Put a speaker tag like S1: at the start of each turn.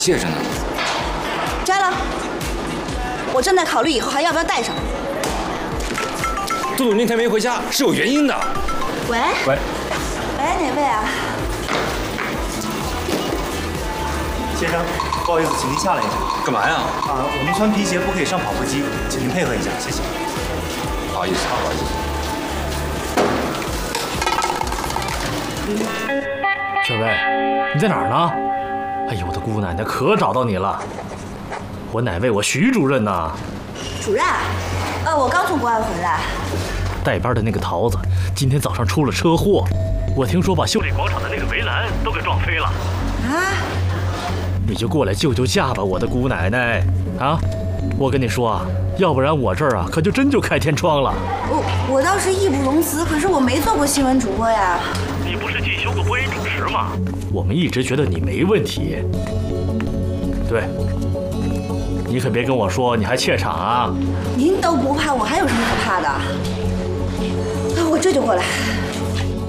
S1: 戒指呢？
S2: 摘了。我正在考虑以后还要不要戴上。
S1: 杜总那天没回家是有原因的。
S2: 喂，哪位啊？
S3: 先生，不好意思，请您下来一下。
S1: 干嘛呀？
S3: 我们穿皮鞋不可以上跑步机，请您配合一下，谢谢。
S1: 不好意思，不好意思。
S4: 小薇，你在哪儿呢？哎呦，我的姑奶奶，可找到你了！我哪位？我徐主任呢？
S2: 主任，我刚从国外回来。
S4: 带班的那个桃子，今天早上出了车祸，我听说把秀丽广场的那个围栏都给撞飞了。
S2: 啊！
S4: 你就过来救救驾吧，我的姑奶奶！啊，我跟你说啊，要不然我这儿啊可就真就开天窗了。
S2: 我倒是义不容辞，可是我没做过新闻主播呀。
S4: 你不是进修过播音主持吗？我们一直觉得你没问题。对，你可别跟我说你还怯场啊！
S2: 您都不怕，我还有什么可怕的？我这就过来。